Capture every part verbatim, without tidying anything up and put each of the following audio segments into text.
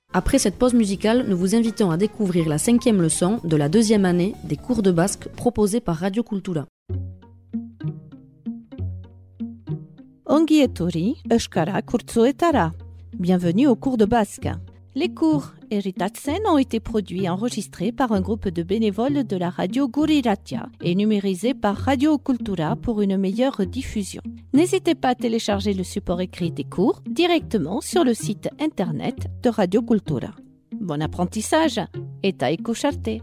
Après cette pause musicale, nous vous invitons à découvrir la cinquième leçon de la deuxième année des cours de basque proposés par Radio Kultura. Ongi etorri euskara kurtsoetara. Bienvenue au cours de basque. Les cours Eritatsen ont été produits et enregistrés par un groupe de bénévoles de la radio Guri Ratia et numérisés par Radio Kultura pour une meilleure diffusion. N'hésitez pas à télécharger le support écrit des cours directement sur le site internet de Radio Kultura. Bon apprentissage eta ikuskarte.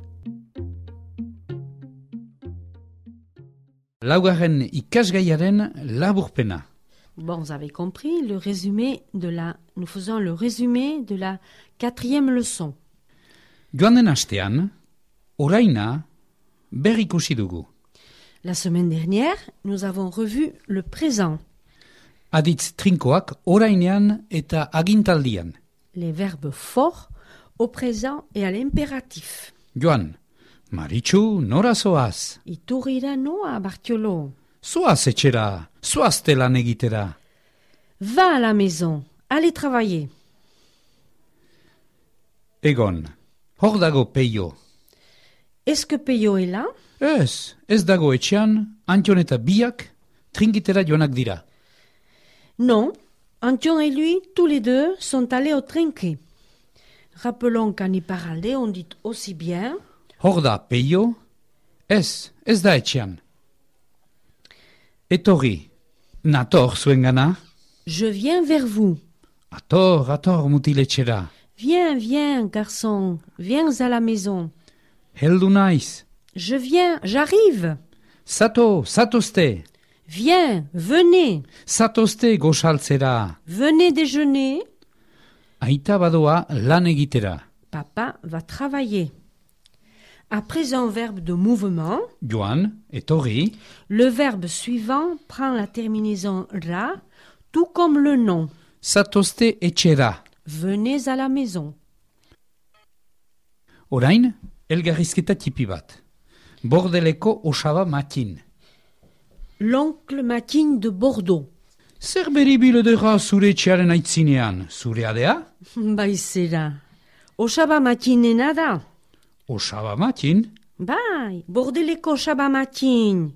Laugarren ikasgaiaren laburpena. Bon, vous avez compris, le résumé de la... nous faisons le résumé de la quatrième leçon. Joan den astean, oraina berrikusi dugu. La semaine dernière, nous avons revu le présent. Aditz trinkoak orainean eta agintaldian. Les verbes forts au présent et à l'impératif. Joan, Maritxu, nora zoaz? Iturrira noa, Bartiolo. Zoaz etxera, zoazte lan egitera. Va à la maison, allez travailler. Egon, hor dago Peio. Est-ce que Peyo est là? Ez, ez dago etxean, Antion eta biak trinkitera joanak dira. Non, Antion et lui, tous les deux, sont allés au trinquet. Rappelons qu'en iparalde, on dit aussi bien... Hor da Peio, ez, ez da etxean. Etorri, nator zuengana? Je viens vers vous. Ator, ator mutiletxera. Viens, viens, garçon, viens à la maison. Heldu naiz. Je viens, j'arrive. Zato, zatozte. Viens, venez. Zatozte gosaltzera. Venez déjeuner. Aita badoa lan egitera. Papa va travailler. Après un verbe de mouvement, Joan, etorri. le verbe suivant prend la terminaison ra, tout comme le nom. Zatozte etxera. Venez à la maison. Orain, elgarrizketa tipi bat. Bordeleko osaba matin. L'oncle Matin de Bordeaux. Zer beribil edera zure etxearen aitzinean, zure adea? Baizera. Osaba matinena da. Osaba matin? Bai, Bordeleko osaba matin.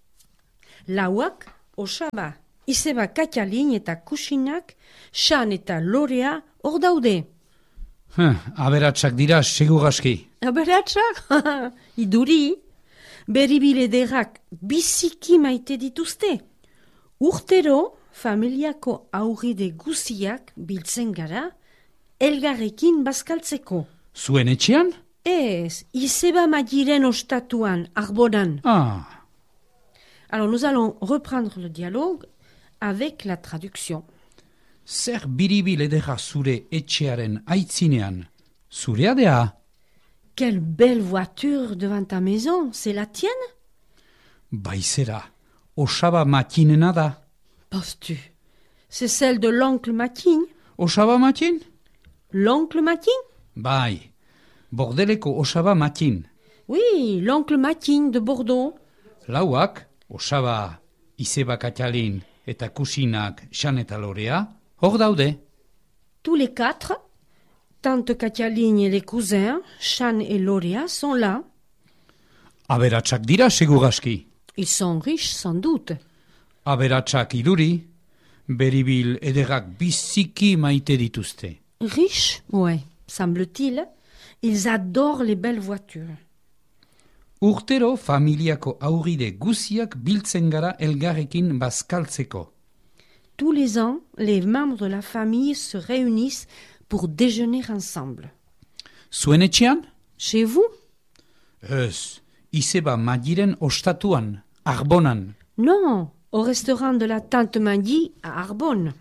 Lauak osaba. Izeba katialin eta kusinak, xan eta lorea hor daude. Hm, aberatsak dira segugaski. Aberatsak? Iduri. Beribile derrak biziki maite dituzte. Urtero, familiako aurride guziak biltzen gara, elgarrekin bazkaltzeko. Zuen etxean? Ez, izeba magiren ostatuan, arbonan. Ah. Alors, nous allons reprendre le dialogue avec la traduction. Zer biribil edera zure etxearen aitzinean, zure adea? Quelle belle voiture devant ta maison, c'est la tienne? Baizera, osaba matinena da. Penses-tu? C'est celle de l'oncle Matin? Osaba matin? L'oncle Matin? Bai, Bordeleko osaba matin. Oui, l'oncle Matin de Bordeaux. Lauak, osaba, izeba katialin eta kusinak xan eta lorea, hor daude. Tous les quatre, tante Katialine et les cousins, Chan et Loria, sont là. Aberatsak dira segugaski. Ils sont riches sans doute. Aberatsak iduri, beribil ederrak biziki maite dituzte. Riches? Ouais, semble-t-il. Ils adorent les belles voitures. Urtero familiako aurride guziak biltzen gara elgarrekin bazkaltzeko. Tous les ans, les membres de la famille se réunissent pour déjeuner ensemble. Zuen etxean? Chez vous? Ez, izeba magiren ostatuan, Arbonan. Non, au restaurant de la tante Maggie à Arbonne.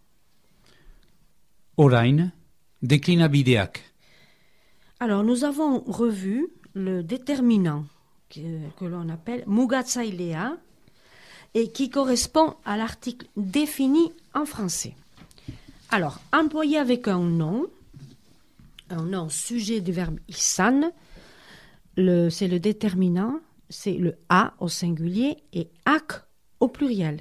Orain, deklinabideak. Alors, nous avons revu le déterminant que, que l'on appelle mugatzailea et qui correspond à l'article défini en français. Alors, employé avec un nom, un nom sujet du verbe isan, le, c'est le déterminant, c'est le a au singulier et ak au pluriel.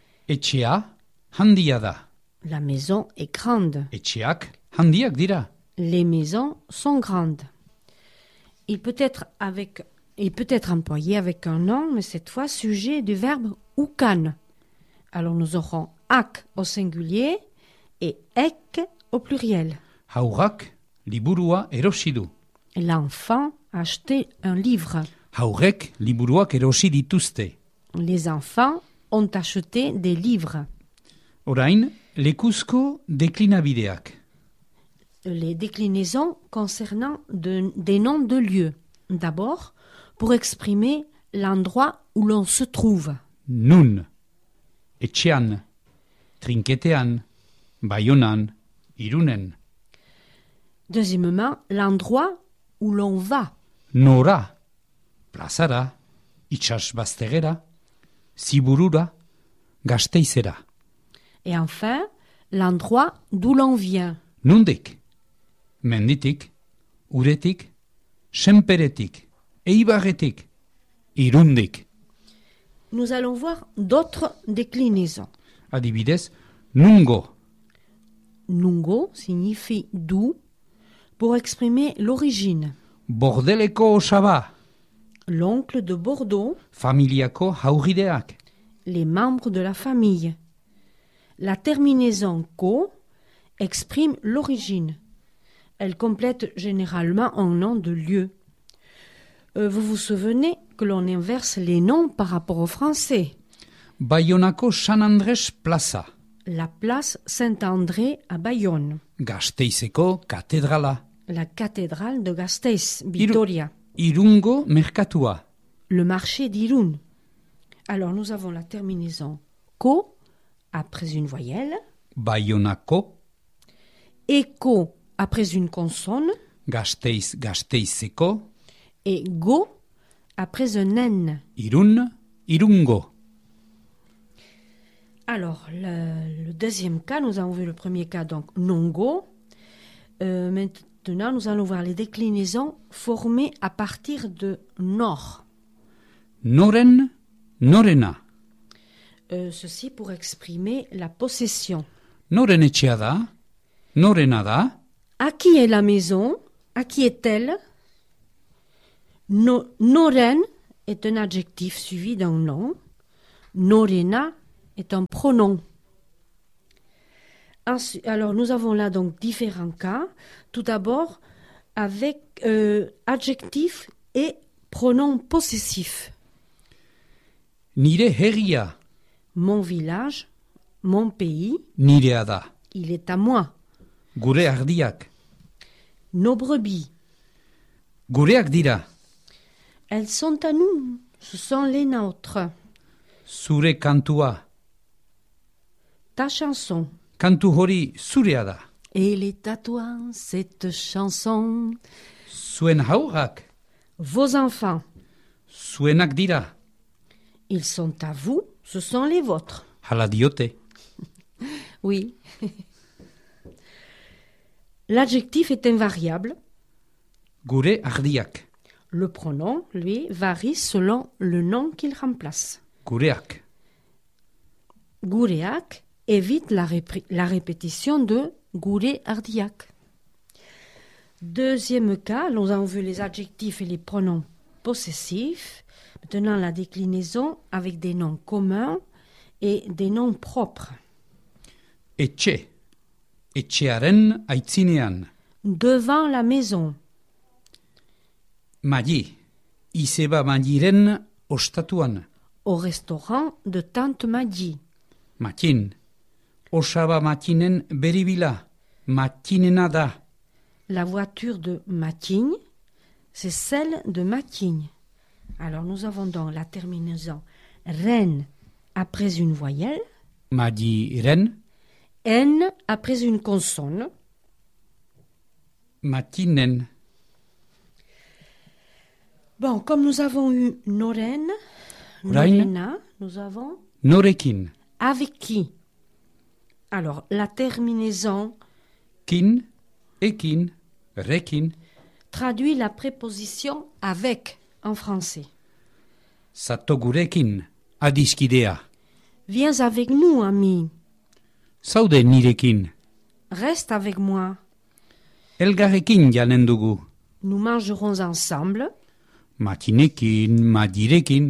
Etxea, handia da. La maison est grande. Etxeak, handiak dira. Les maisons sont grandes. Il peut être, avec, il peut être employé avec un nom, mais cette fois sujet du verbe ukan. Alors nous aurons ak au singulier et ek au pluriel. Haurrak liburua erosi du. L'enfant a acheté un livre. Haurrek liburuak erosi dituzte. Les enfants ont acheté des livres. Orain, lekuzko deklinabideak. Les déclinaisons concernant de, des noms de lieux. D'abord, pour exprimer l'endroit où l'on se trouve. Nun, etxean, trinketean, baionan, irunen. Deuxièmement, l'endroit où l'on va. Nora, plazara, itsasbaztegera, ziburura, gasteizera. Et enfin, l'endroit d'où l'on vient. Nundik, menditik, uretik, senperetik, eibarretik, irundik. Nous allons voir d'autres déclinaisons. Adibidez, nungo, Nungo signifie d'où pour exprimer l'origine. bordeleko osaba, L'oncle de Bordeaux, familiako haurgideak. les membres de la famille. La terminaison ko exprime l'origine. Elle complète généralement un nom de lieu. Euh, vous vous souvenez que l'on inverse les noms par rapport au français. Baionako San Andres plaza, La place Saint-André à Bayonne. Gasteizeko katedrala, La cathédrale de Gasteiz, Vitoria. Irungo merkatua, Le marché d'Irun. Alors nous avons la terminaison ko après une voyelle, Baionako, eko après une consonne Gasteiz Gasteizeko, et go après un N. Irun, Irungo. Alors, le, le deuxième cas, nous avons vu le premier cas, donc nongo. Euh, maintenant, nous allons voir les déclinaisons formées à partir de nor. Noren, norena. Euh, ceci pour exprimer la possession. Noren etxea da, norena da, À qui est la maison? À qui est-elle? No, noren est un adjectif suivi d'un nom. Norena est un pronom. Ensuite, alors, nous avons là donc différents cas. Tout d'abord, avec euh, adjectif et pronom possessif. nire herria, Mon village, mon pays, nirea da, il est à moi. gure ardiak, Nos brebis, gureak dira, elles sont à nous. Ce sont les nôtres. zure kantua, Ta chanson. kantu hori zurea da, Elle est à toi, cette chanson. zuen haurrak, Vos enfants, zuenak dira, ils sont à vous, ce sont les vôtres. hala diote, Oui. L'adjectif est invariable. gure ardiak, Le pronom, lui, varie selon le nom qu'il remplace. gureak, Gureak évite la, répri- la répétition de gure ardiak. Deuxième cas, nous avons vu les adjectifs et les pronoms possessifs. Maintenant, la déclinaison avec des noms communs et des noms propres. etxe, etxearen aitzinean, Devant la maison, Magi, izeba magiren ostatuan, au restaurant de Tante Madji. Matin, osaba matinen beribila, matinena da, La voiture de Matigne, c'est celle de Matigne. Alors nous avons donc la terminaison ren après une voyelle, magiren, n après une consonne, matinen, Bon, comme nous avons eu Noren, Orain. Norena, nous avons norekin, avec qui. Alors, la terminaison kin, ekin, rekin, traduit la préposition avec en français. zatogurekin, adiskidea, Viens avec nous, ami. zaude nirekin, Reste avec moi. Elgarrekin janen dugu. Nous mangerons ensemble. Matinekin, madirekin.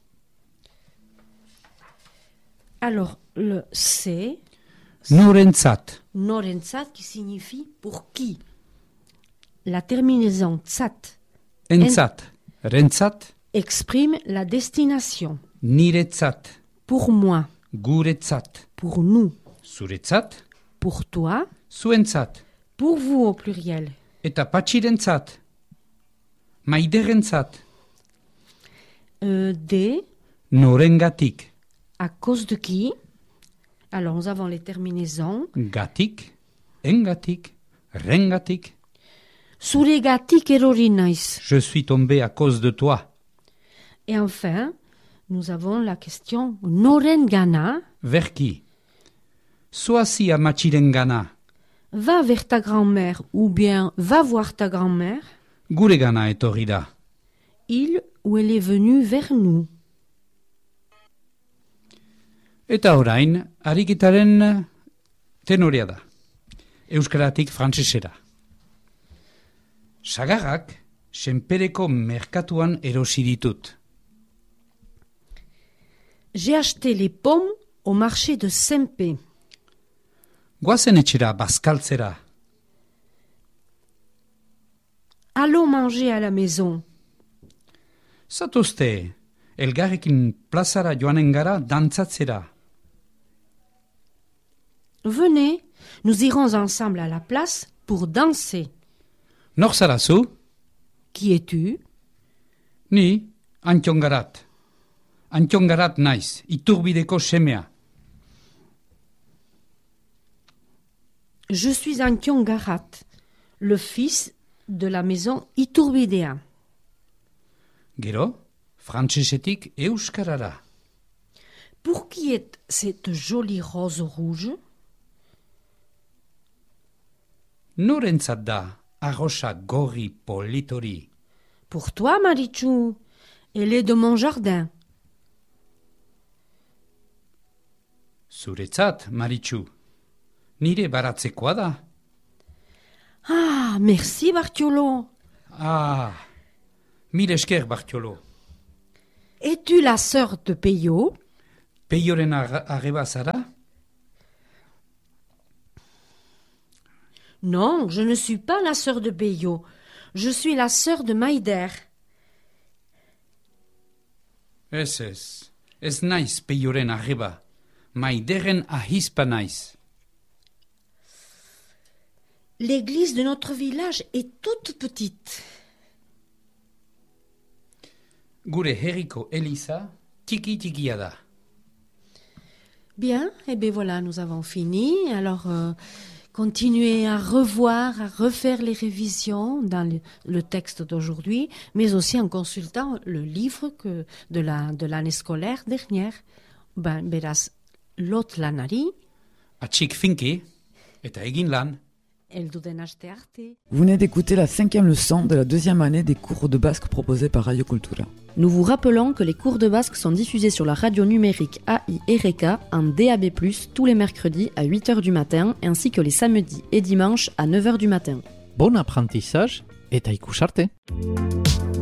Alors, le c'est Norentzat. norentzat qui signifie pour qui. La terminaison tsat Entzat. Rentzat. exprime la destination. Niretzat. Pour moi, Guretzat. pour nous, Zuretzat. pour toi, Zuentzat. pour vous au pluriel. Eta patxirentzat. Maiderentzat. Euh, des, Norengatik. à cause de qui. Alors, nous avons les terminaisons. Gatik. Engatik. Rengatik. Zuregatik erori naiz. Je suis tombé à cause de toi. Et enfin, nous avons la question norengana. Verki. Zoazi amatxirengana. Va vers ta grand-mère ou bien va voir ta grand-mère. Guregana etorri da. Il ou elle est venue vers nous. Eta orain, arikitaren tenorea da. Euskaratik frantsesera. Sagarrak, senpereko merkatuan erosi ditut. J'ai acheté les pommes au marché de Saint-Pé. Goazen etxera bazkaltzera. Allons manger à la maison. Zatozte, elgarrekin plazara joanen gara dantzatzera. Venez, nous irons ensemble à la place pour danser. Nor zarazu? Qui es-tu? Ni, Antiongarat. Antiongarat naiz, iturbideko semea. Je suis Antion Garat, le fils de la maison Iturbidea. Gero, frantsesetik euskarara. Pour qui est cette jolie rose rouge? Norentzat da, arrosa gorri politori. Pour toi, Marichou. Elle est de mon jardin. Zuretzat, Maritxu. Nire baratzekoa da. Ah, merci, Bartiolo. Ah, mil esker, Bartiolo. Es-tu la sœur de Peyo? Peioren ar- arreba zara? Non, je ne suis pas la sœur de Peyo. Je suis la sœur de Maider. Ez ez, ez naiz peioren arreba. Maideren ahispa naiz. L'église de notre village est toute petite. Gure herriko eliza tiki tikia da. Bien, et bien voilà, nous avons fini. Alors, euh, continuez à revoir, à refaire les révisions dans le, le texte d'aujourd'hui, mais aussi en consultant le livre que de la de l'année scolaire dernière. Ben, beraz, lot lanari, Atxik finki eta egin lan. helduden aste arte. Vous venez d'écouter la cinquième leçon de la deuxième année des cours de basque proposés par Radio Cultura. Nous vous rappelons que les cours de basque sont diffusés sur la radio numérique A I Ereka en D A B plus, tous les mercredis à huit heures du matin, ainsi que les samedis et dimanches à neuf heures du matin. Bon apprentissage eta ikusarte!